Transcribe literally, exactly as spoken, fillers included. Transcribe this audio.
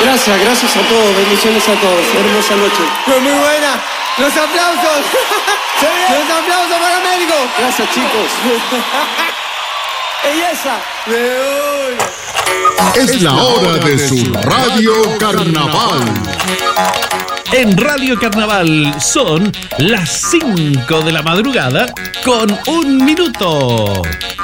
Gracias, gracias a todos, bendiciones a todos. Hermosa noche. Fue muy buena. Los aplausos. Los aplausos para Américo. Gracias, chicos. Belleza. De una. Es la hora de su Radio Carnaval. En Radio Carnaval son las cinco de la madrugada con un minuto.